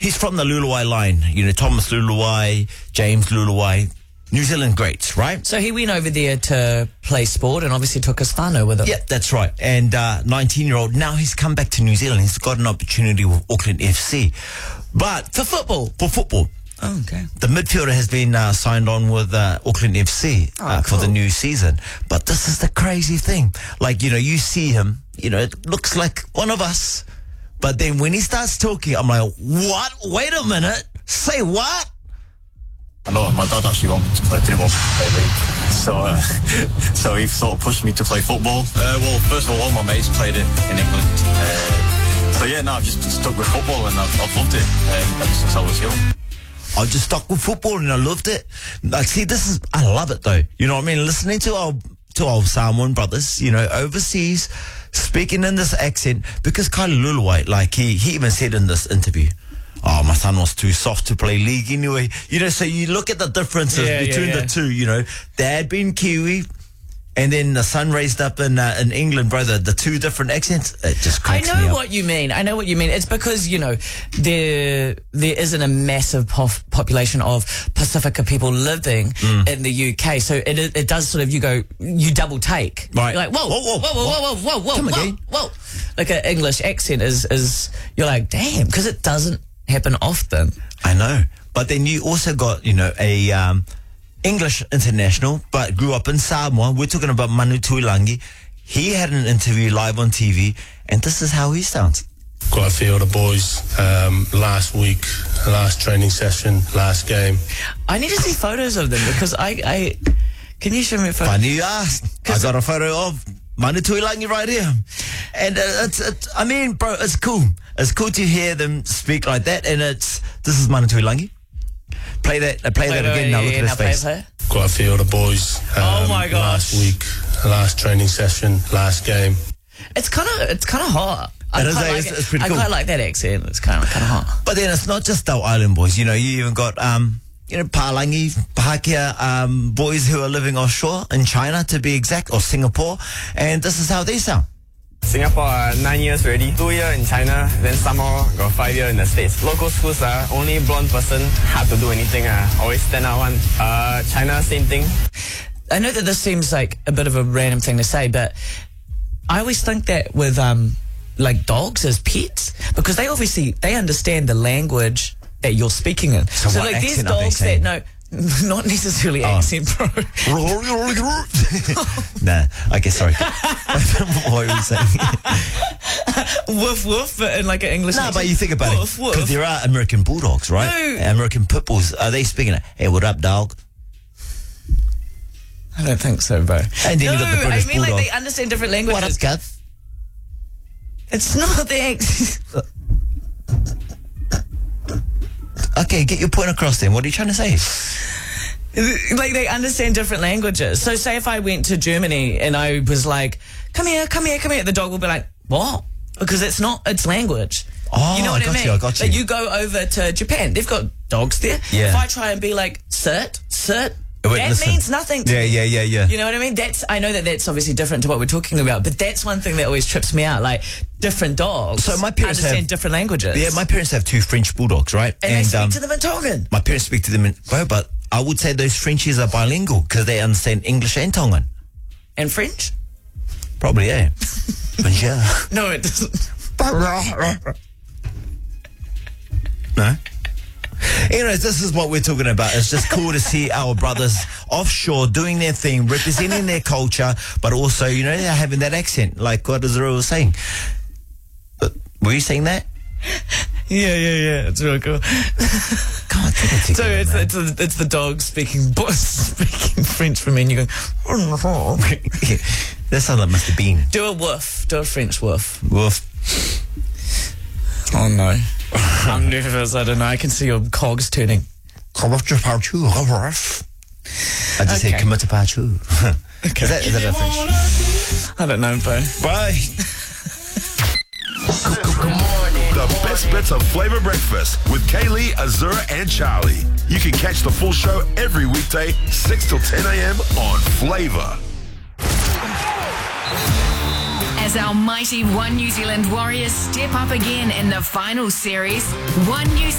he's from the Luluai line. You know, Thomas Luluai, James Luluai, New Zealand greats, right? So he went over there to play sport and obviously took his whānau with him. Yeah, that's right. And 19-year-old, now he's come back to New Zealand. He's got an opportunity with Auckland FC. But For football? For football. Oh, okay. The midfielder has been signed on with Auckland FC for the new season. But this is the crazy thing. Like, you know, you see him, you know, it looks like one of us. But then when he starts talking, I'm like, what? Wait a minute. Say what? I know my dad actually wanted me to play football, so he sort of pushed me to play football. Well, first of all my mates played it in England. So yeah, no, I've just stuck with football and I've loved it ever since I was young. I just stuck with football and I loved it. Like, see, I love it though. You know what I mean? Listening to our Samoan brothers, you know, overseas, speaking in this accent, because Kylie Luluai, like he even said in this interview, oh, my son was too soft to play league anyway. You know, so you look at the differences between the two, you know. Dad being Kiwi, and then the son raised up in England, brother. The two different accents, it just cracks me up. I know what you mean. It's because, you know, there isn't a massive population of Pacifica people living in the UK. So it does sort of, you double take. Right. You're like, whoa. Come again. Whoa. Like an English accent is you're like, damn, because it doesn't happen often. I know. But then you also got, you know, a English international, but grew up in Samoa. We're talking about Manu Tuilangi. He had an interview live on TV, and this is how he sounds. Got a few of the boys last week, last training session, last game. I need to see photos of them because I can you show me a photo? Funny you asked. I got a photo of Manu Tuilangi right here. And I mean, bro, it's cool. It's cool to hear them speak like that, and this is Manu Tuilangi. Play that again now. Look at his face. Got a few of the boys oh my gosh. last week, last training session, last game. It's kind of hot. It's pretty cool. I quite like that accent. It's kind of hot. But then it's not just our island boys. You know, you even got you know, Palangi, Pahakia boys who are living offshore in China, to be exact, or Singapore, and this is how they sound. Singapore 9 years already, 2 years in China, then some more got 5 years in the States. Local schools only blonde person, hard to do anything, always stand out one. China, same thing. I know that this seems like a bit of a random thing to say, but I always think that with like dogs as pets, because they understand the language that you're speaking in. So like there's dogs that know, not necessarily accent, bro. Nah, I guess, sorry. What were you saying? Woof woof, but in like an English accent. But you think about woof, it, because there are American bulldogs, right? No. American pit bulls. Are they speaking it? Hey, what up, dog? I don't think so, bro. And then you got the British bulldog. Like they understand different languages. What up, Gav? It's not the accent. Okay, get your point across then. What are you trying to say? Like they understand different languages. So say if I went to Germany and I was like, come here, the dog will be like, what? Because it's language. Oh, you know what I mean? I got you. Like you go over to Japan, they've got dogs there. Yeah. If I try and be like, sit, that means nothing to me. Yeah. You know what I mean? I know that's obviously different to what we're talking about, but that's one thing that always trips me out. Like different dogs understand different languages. Yeah, my parents have 2 French bulldogs, right? And they speak to them in Tongan. My parents speak to them in, but I would say those Frenchies are bilingual because they understand English and Tongan. And French? Probably, yeah. Bonjour. No, it doesn't. No? Anyways, this is what we're talking about. It's just cool to see our brothers offshore doing their thing, representing their culture, but also, you know, having that accent, like what Azura was saying. Were you saying that? Yeah. It's real cool. Come on, take it together, so it's the dog speaking French for me, and you go. That's how that must have been. Do a woof. Do a French woof. Woof. Oh no. I'm nervous. I don't know. I can see your cogs turning. I just said commit to pachu. Okay. Is that a French? I don't know, bro. Bye. Good morning. The best bits of Flavor Breakfast with Kaylee, Azura, and Charlie. You can catch the full show every weekday, 6 till 10 a.m. on Flavor. As our mighty One New Zealand Warriors step up again in the final series, One New